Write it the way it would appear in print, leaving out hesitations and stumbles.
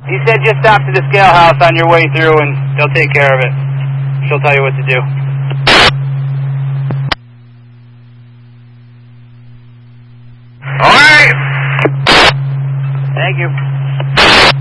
He said just stop to the scale house on your way through and they'll take care of it. She'll tell you what to do. All right. Thank you.